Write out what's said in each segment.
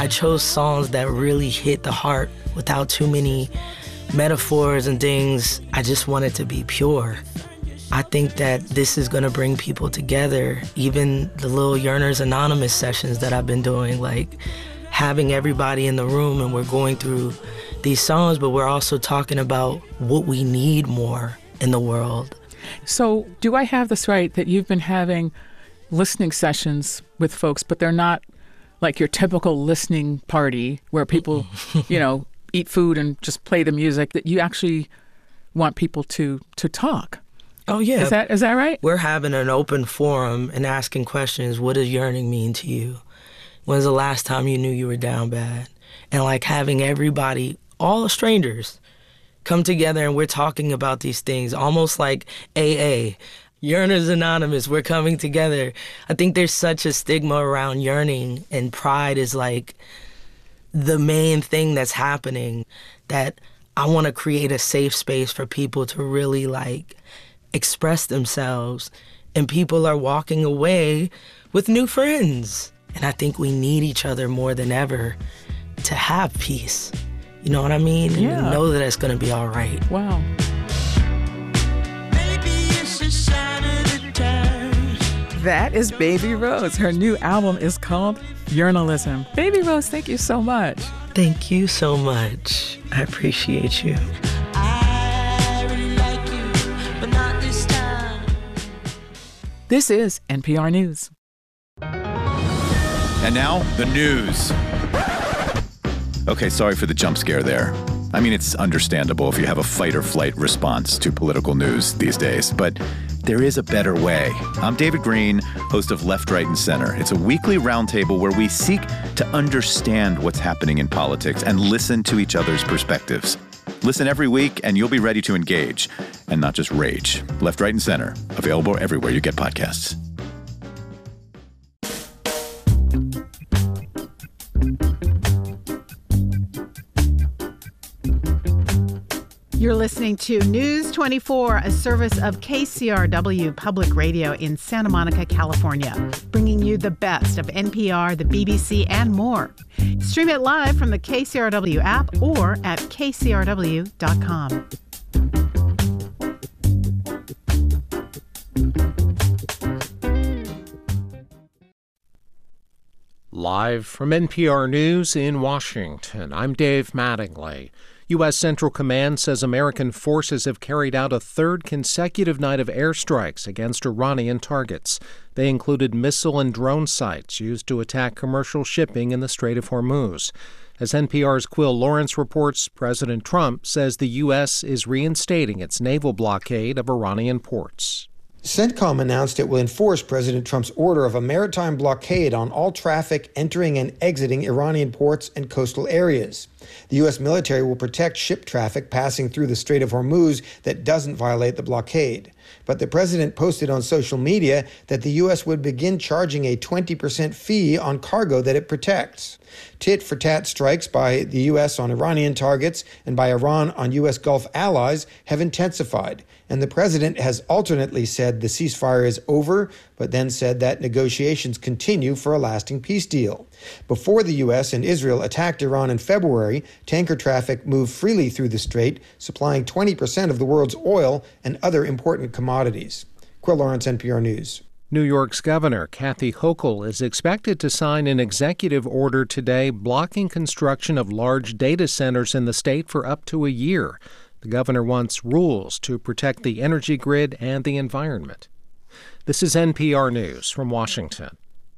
I chose songs that really hit the heart without too many metaphors and things. I just wanted to be pure. I think that this is going to bring people together, even the little Yearners Anonymous sessions that I've been doing, like having everybody in the room and we're going through these songs, but we're also talking about what we need more in the world. So do I have this right that you've been having listening sessions with folks, but they're not like your typical listening party where people, eat food and just play the music, that you actually want people to talk? Oh, yeah. Is that right? We're having an open forum and asking questions. What does yearning mean to you? When's the last time you knew you were down bad? And like having everybody, all strangers, come together and we're talking about these things, almost like AA, Yearners Anonymous, we're coming together. I think there's such a stigma around yearning, and pride is like the main thing that's happening, that I want to create a safe space for people to really like express themselves, and people are walking away with new friends. And I think we need each other more than ever to have peace. You know what I mean? Yeah. And know that it's going to be all right. Wow. That is Baby Rose. Her new album is called Yearnalism. Baby Rose, thank you so much. Thank you so much. I appreciate you. I really like you, but not this time. This is NPR News. And now, the news. Okay, sorry for the jump scare there. I mean, it's understandable if you have a fight or flight response to political news these days, but there is a better way. I'm David Green, host of Left, Right, and Center. It's a weekly roundtable where we seek to understand what's happening in politics and listen to each other's perspectives. Listen every week and you'll be ready to engage and not just rage. Left, Right, and Center, available everywhere you get podcasts. You're listening to News 24, a service of KCRW Public Radio in Santa Monica, California, bringing you the best of NPR, the BBC, and more. Stream it live from the KCRW app or at kcrw.com. Live from NPR News in Washington, I'm Dave Mattingly. U.S. Central Command says American forces have carried out a third consecutive night of airstrikes against Iranian targets. They included missile and drone sites used to attack commercial shipping in the Strait of Hormuz. As NPR's Quill Lawrence reports, President Trump says the U.S. is reinstating its naval blockade of Iranian ports. CENTCOM announced it will enforce President Trump's order of a maritime blockade on all traffic entering and exiting Iranian ports and coastal areas. The U.S. military will protect ship traffic passing through the Strait of Hormuz that doesn't violate the blockade. But the president posted on social media that the U.S. would begin charging a 20% fee on cargo that it protects. Tit-for-tat strikes by the U.S. on Iranian targets and by Iran on U.S. Gulf allies have intensified, and the president has alternately said the ceasefire is over, but then said that negotiations continue for a lasting peace deal. Before the U.S. and Israel attacked Iran in February, tanker traffic moved freely through the strait, supplying 20% of the world's oil and other important commodities. Quill Lawrence, NPR News. New York's Governor Kathy Hochul is expected to sign an executive order today blocking construction of large data centers in the state for up to a year. The governor wants rules to protect the energy grid and the environment. This is NPR News from Washington.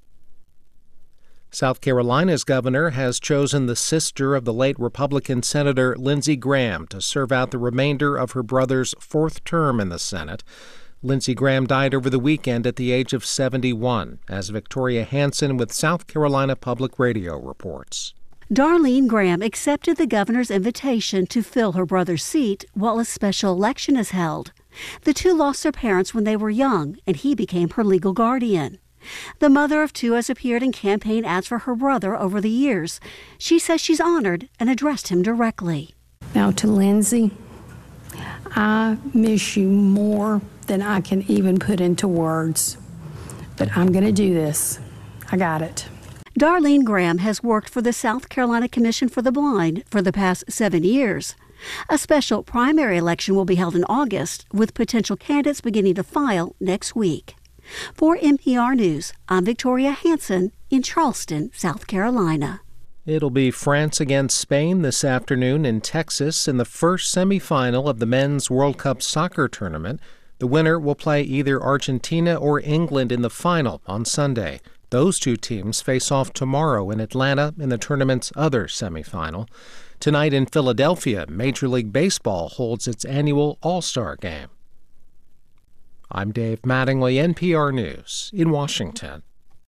South Carolina's governor has chosen the sister of the late Republican Senator Lindsey Graham to serve out the remainder of her brother's fourth term in the Senate. Lindsey Graham died over the weekend at the age of 71, as Victoria Hanson with South Carolina Public Radio reports. Darlene Graham accepted the governor's invitation to fill her brother's seat while a special election is held. The two lost their parents when they were young, and he became her legal guardian. The mother of two has appeared in campaign ads for her brother over the years. She says she's honored and addressed him directly. Now to Lindsey, I miss you more than I can even put into words. But I'm going to do this. I got it. Darlene Graham has worked for the South Carolina Commission for the Blind for the past 7 years. A special primary election will be held in August, with potential candidates beginning to file next week. For NPR News, I'm Victoria Hansen in Charleston, South Carolina. It'll be France against Spain this afternoon in Texas in the first semifinal of the Men's World Cup soccer tournament. The winner will play either Argentina or England in the final on Sunday. Those two teams face off tomorrow in Atlanta in the tournament's other semifinal. Tonight in Philadelphia, Major League Baseball holds its annual All-Star Game. I'm Dave Mattingly, NPR News in Washington.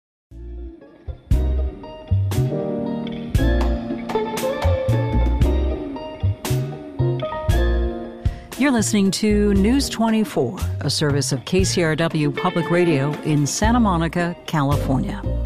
You're listening to News 24, a service of KCRW Public Radio in Santa Monica, California.